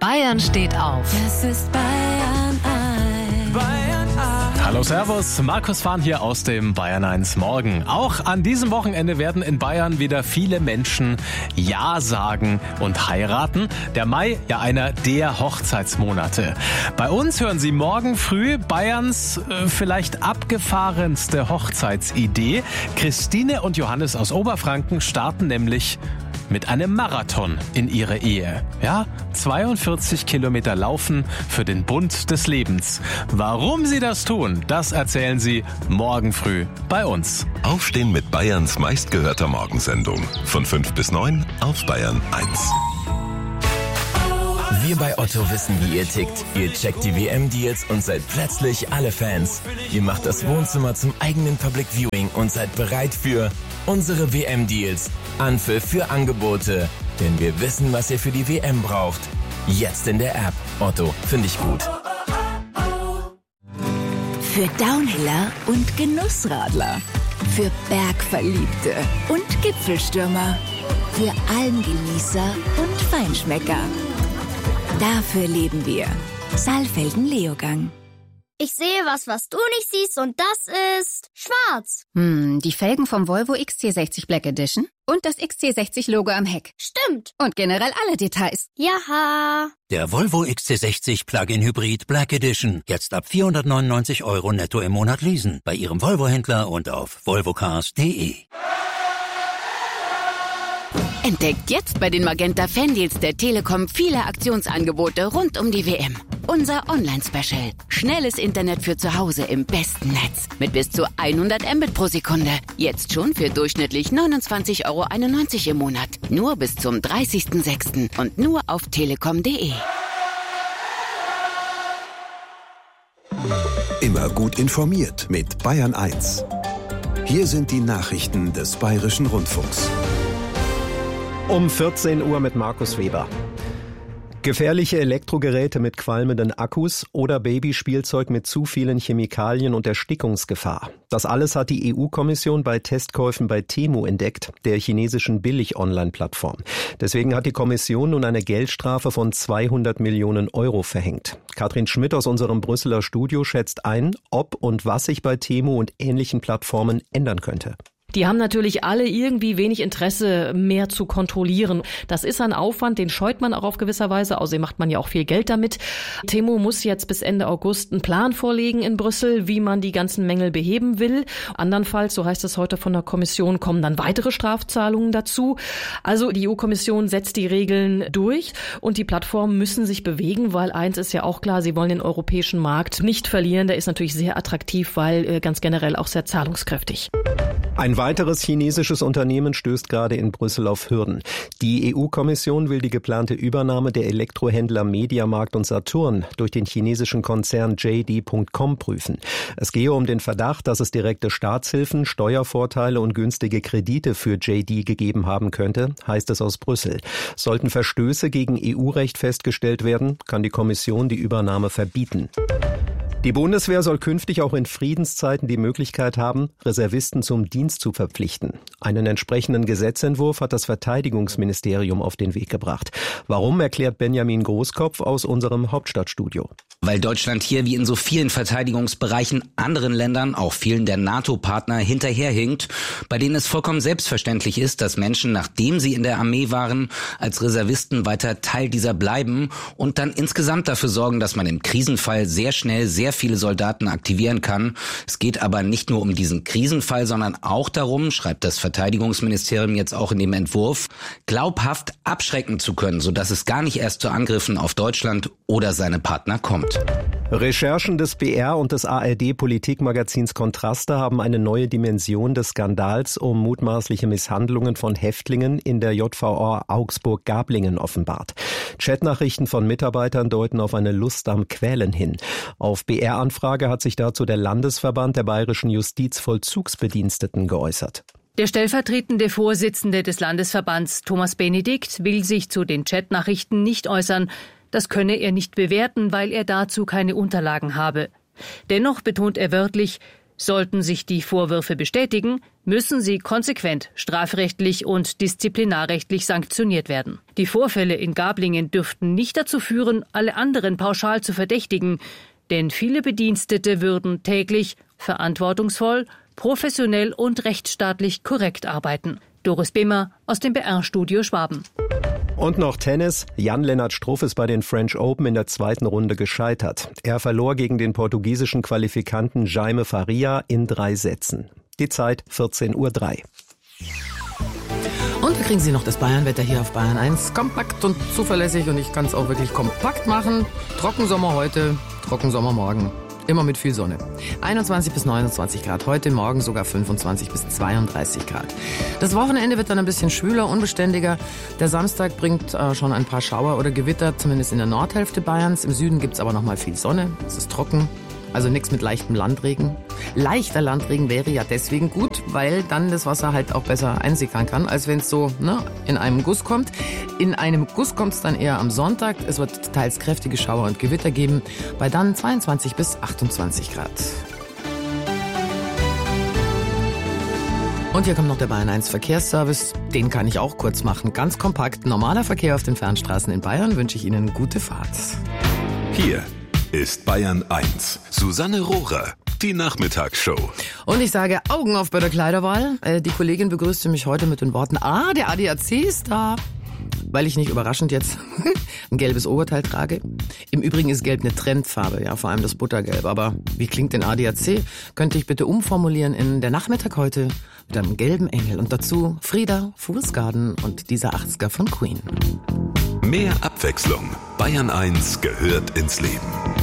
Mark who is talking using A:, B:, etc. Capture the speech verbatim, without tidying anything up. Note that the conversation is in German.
A: Bayern steht auf.
B: Es ist Bayern eins. Bayern eins.
C: Hallo Servus, Markus Fahn hier aus dem Bayern eins Morgen. Auch an diesem Wochenende werden in Bayern wieder viele Menschen Ja sagen und heiraten. Der Mai, ja einer der Hochzeitsmonate. Bei uns hören Sie morgen früh Bayerns äh, vielleicht abgefahrenste Hochzeitsidee. Christine und Johannes aus Oberfranken starten nämlich mit einem Marathon in ihre Ehe. Ja, zweiundvierzig Kilometer laufen für den Bund des Lebens. Warum sie das tun, das erzählen sie morgen früh bei uns.
D: Aufstehen mit Bayerns meistgehörter Morgensendung. Von fünf bis neun auf Bayern eins.
E: Wir bei Otto wissen, wie ihr tickt. Ihr checkt die W M-Deals und seid plötzlich alle Fans. Ihr macht das Wohnzimmer zum eigenen Public Viewing und seid bereit für unsere W M-Deals. Anpfiff für Angebote. Denn wir wissen, was ihr für die W M braucht. Jetzt in der App. Otto, finde ich gut.
F: Für Downhiller und Genussradler. Für Bergverliebte und Gipfelstürmer. Für Almgenießer und Feinschmecker. Dafür leben wir. Saalfelden Leogang.
G: Ich sehe was, was du nicht siehst, und das ist schwarz.
H: Hm, die Felgen vom Volvo X C sechzig Black Edition und das X C sechzig Logo am Heck.
G: Stimmt.
H: Und generell alle Details.
G: Jaha.
I: Der Volvo X C sechzig Plug-in Hybrid Black Edition. Jetzt ab vierhundertneunundneunzig Euro netto im Monat leasen. Bei Ihrem Volvo-Händler und auf volvocars punkt de.
H: Entdeckt jetzt bei den Magenta Fandeals der Telekom viele Aktionsangebote rund um die W M. Unser Online-Special. Schnelles Internet für zu Hause im besten Netz. Mit bis zu hundert Mbit pro Sekunde. Jetzt schon für durchschnittlich neunundzwanzig Euro einundneunzig im Monat. Nur bis zum dreißigsten sechsten und nur auf telekom punkt de.
J: Immer gut informiert mit Bayern eins. Hier sind die Nachrichten des Bayerischen Rundfunks.
K: Um vierzehn Uhr mit Markus Weber. Gefährliche Elektrogeräte mit qualmenden Akkus oder Babyspielzeug mit zu vielen Chemikalien und Erstickungsgefahr. Das alles hat die E U-Kommission bei Testkäufen bei Temu entdeckt, der chinesischen Billig-Online-Plattform. Deswegen hat die Kommission nun eine Geldstrafe von zweihundert Millionen Euro verhängt. Katrin Schmidt aus unserem Brüsseler Studio schätzt ein, ob und was sich bei Temu und ähnlichen Plattformen ändern könnte.
L: Die haben natürlich alle irgendwie wenig Interesse, mehr zu kontrollieren. Das ist ein Aufwand, den scheut man auch auf gewisser Weise. Außerdem macht man ja auch viel Geld damit. Temu muss jetzt bis Ende August einen Plan vorlegen in Brüssel, wie man die ganzen Mängel beheben will. Andernfalls, so heißt es heute von der Kommission, kommen dann weitere Strafzahlungen dazu. Also die E U-Kommission setzt die Regeln durch und die Plattformen müssen sich bewegen, weil eins ist ja auch klar, sie wollen den europäischen Markt nicht verlieren. Der ist natürlich sehr attraktiv, weil ganz generell auch sehr zahlungskräftig.
K: Ein weiteres chinesisches Unternehmen stößt gerade in Brüssel auf Hürden. Die E U-Kommission will die geplante Übernahme der Elektrohändler Mediamarkt und Saturn durch den chinesischen Konzern J D Punkt com prüfen. Es gehe um den Verdacht, dass es direkte Staatshilfen, Steuervorteile und günstige Kredite für J D gegeben haben könnte, heißt es aus Brüssel. Sollten Verstöße gegen E U-Recht festgestellt werden, kann die Kommission die Übernahme verbieten. Die Bundeswehr soll künftig auch in Friedenszeiten die Möglichkeit haben, Reservisten zum Dienst zu verpflichten. Einen entsprechenden Gesetzentwurf hat das Verteidigungsministerium auf den Weg gebracht. Warum, erklärt Benjamin Großkopf aus unserem Hauptstadtstudio.
M: Weil Deutschland hier wie in so vielen Verteidigungsbereichen anderen Ländern, auch vielen der NATO-Partner, hinterherhinkt, bei denen es vollkommen selbstverständlich ist, dass Menschen, nachdem sie in der Armee waren, als Reservisten weiter Teil dieser bleiben und dann insgesamt dafür sorgen, dass man im Krisenfall sehr schnell sehr viele Soldaten aktivieren kann. Es geht aber nicht nur um diesen Krisenfall, sondern auch darum, schreibt das Verteidigungsministerium jetzt auch in dem Entwurf, glaubhaft abschrecken zu können, sodass es gar nicht erst zu Angriffen auf Deutschland oder seine Partner kommt.
K: Recherchen des B R und des A R D-Politikmagazins Kontraste haben eine neue Dimension des Skandals um mutmaßliche Misshandlungen von Häftlingen in der J V A Augsburg-Gablingen offenbart. Chatnachrichten von Mitarbeitern deuten auf eine Lust am Quälen hin. Auf B R-Anfrage hat sich dazu der Landesverband der bayerischen Justizvollzugsbediensteten geäußert.
N: Der stellvertretende Vorsitzende des Landesverbands, Thomas Benedikt, will sich zu den Chatnachrichten nicht äußern. Das könne er nicht bewerten, weil er dazu keine Unterlagen habe. Dennoch betont er wörtlich, Sollten sich die Vorwürfe bestätigen, müssen sie konsequent strafrechtlich und disziplinarrechtlich sanktioniert werden. Die Vorfälle in Gablingen dürften nicht dazu führen, alle anderen pauschal zu verdächtigen, denn viele Bedienstete würden täglich verantwortungsvoll, professionell und rechtsstaatlich korrekt arbeiten. Doris Bemer aus dem B R-Studio Schwaben.
K: Und noch Tennis. Jan-Lennart Struff ist bei den French Open in der zweiten Runde gescheitert. Er verlor gegen den portugiesischen Qualifikanten Jaime Faria in drei Sätzen. Die Zeit vierzehn Uhr drei.
A: Und da kriegen Sie noch das Bayernwetter hier auf Bayern eins. Kompakt und zuverlässig und ich kann es auch wirklich kompakt machen. Trockensommer heute, Trockensommer morgen. Immer mit viel Sonne. einundzwanzig bis neunundzwanzig Grad. Heute Morgen sogar fünfundzwanzig bis zweiunddreißig Grad. Das Wochenende wird dann ein bisschen schwüler, unbeständiger. Der Samstag bringt äh, schon ein paar Schauer oder Gewitter, zumindest in der Nordhälfte Bayerns. Im Süden gibt's aber noch mal viel Sonne. Es ist trocken. Also nichts mit leichtem Landregen. Leichter Landregen wäre ja deswegen gut, weil dann das Wasser halt auch besser einsickern kann, als wenn es so ne, in einem Guss kommt. In einem Guss kommt es dann eher am Sonntag. Es wird teils kräftige Schauer und Gewitter geben, bei dann zweiundzwanzig bis achtundzwanzig Grad. Und hier kommt noch der Bayern eins Verkehrsservice. Den kann ich auch kurz machen. Ganz kompakt. Normaler Verkehr auf den Fernstraßen in Bayern. Wünsche ich Ihnen gute Fahrt.
D: Hier ist Bayern eins. Susanne Rohrer, die Nachmittagsshow.
A: Und ich sage Augen auf bei der Kleiderwahl. Äh, die Kollegin begrüßte mich heute mit den Worten, ah, der A D A C ist da. Weil ich nicht überraschend jetzt ein gelbes Oberteil trage. Im Übrigen ist Gelb eine Trendfarbe, ja, vor allem das Buttergelb. Aber wie klingt denn A D A C? Könnte ich bitte umformulieren in der Nachmittag heute mit einem gelben Engel. Und dazu Frieda, Fool's Garden und dieser achtziger von Queen.
D: Mehr Abwechslung. Bayern eins gehört ins Leben.